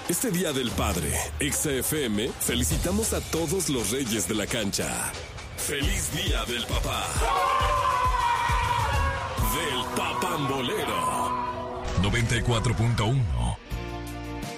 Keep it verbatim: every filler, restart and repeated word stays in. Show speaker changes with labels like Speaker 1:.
Speaker 1: Este Día del Padre, Exa F M, felicitamos a todos los reyes de la cancha. ¡Feliz Día del Papá! Del Papambolero.
Speaker 2: noventa y cuatro punto uno